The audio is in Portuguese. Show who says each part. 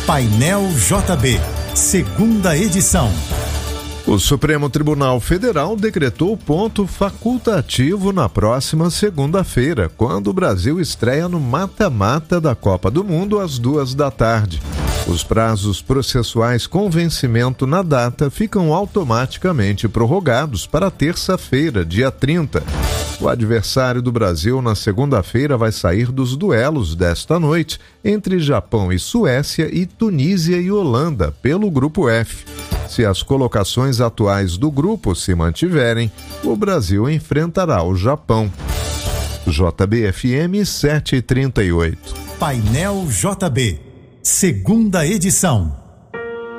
Speaker 1: Painel JB, segunda edição.
Speaker 2: O Supremo Tribunal Federal decretou ponto facultativo na próxima segunda-feira, quando o Brasil estreia no mata-mata da Copa do Mundo às 14h. Os prazos processuais com vencimento na data ficam automaticamente prorrogados para terça-feira, dia 30. O adversário do Brasil na segunda-feira vai sair dos duelos desta noite entre Japão e Suécia e Tunísia e Holanda, pelo Grupo F. Se as colocações atuais do grupo se mantiverem, o Brasil enfrentará o Japão. JBFM 738.
Speaker 1: Painel JB, segunda edição.